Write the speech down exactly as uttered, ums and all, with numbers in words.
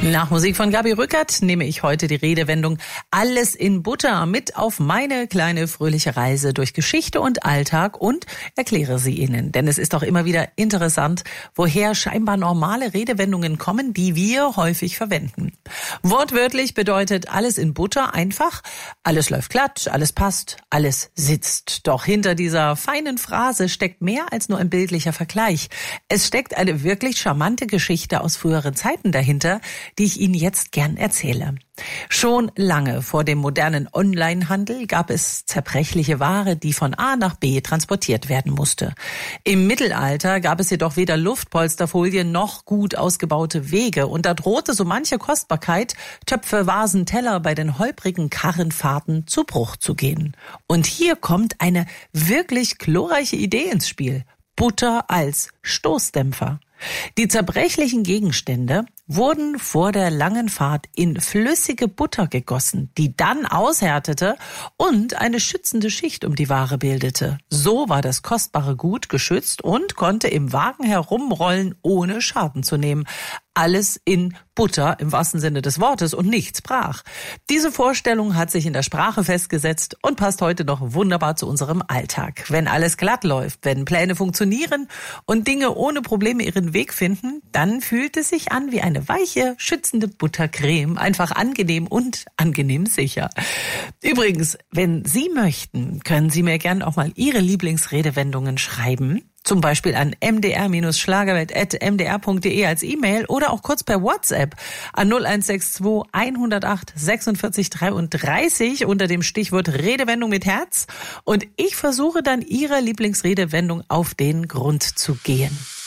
Nach Musik von Gabi Rückert nehme ich heute die Redewendung alles in Butter mit auf meine kleine fröhliche Reise durch Geschichte und Alltag und erkläre sie Ihnen. Denn es ist auch immer wieder interessant, woher scheinbar normale Redewendungen kommen, die wir häufig verwenden. Wortwörtlich bedeutet alles in Butter einfach, alles läuft glatt, alles passt, alles sitzt. Doch hinter dieser feinen Phrase steckt mehr als nur ein bildlicher Vergleich. Es steckt eine wirklich charmante Geschichte aus früheren Zeiten dahinter, die ich Ihnen jetzt gern erzähle. Schon lange vor dem modernen Onlinehandel gab es zerbrechliche Ware, die von A nach B transportiert werden musste. Im Mittelalter gab es jedoch weder Luftpolsterfolie noch gut ausgebaute Wege und da drohte so manche Kostbarkeit, Töpfe, Vasen, Teller bei den holprigen Karrenfahrten zu Bruch zu gehen. Und hier kommt eine wirklich glorreiche Idee ins Spiel. Butter als Stoßdämpfer. Die zerbrechlichen Gegenstände wurden vor der langen Fahrt in flüssige Butter gegossen, die dann aushärtete und eine schützende Schicht um die Ware bildete. So war das kostbare Gut geschützt und konnte im Wagen herumrollen, ohne Schaden zu nehmen. Alles in Butter im wahrsten Sinne des Wortes und nichts brach. Diese Vorstellung hat sich in der Sprache festgesetzt und passt heute noch wunderbar zu unserem Alltag. Wenn alles glatt läuft, wenn Pläne funktionieren und Dinge ohne Probleme ihren Weg finden, dann fühlt es sich an wie eine weiche, schützende Buttercreme. Einfach angenehm und angenehm sicher. Übrigens, wenn Sie möchten, können Sie mir gerne auch mal Ihre Lieblingsredewendungen schreiben. Zum Beispiel an m d r schlagerwelt at m d r punkt d e als E-Mail oder auch kurz per WhatsApp an null eins sechs zwei hundertacht sechsundvierzig dreiunddreißig unter dem Stichwort Redewendung mit Herz. Und ich versuche dann Ihrer Lieblingsredewendung auf den Grund zu gehen.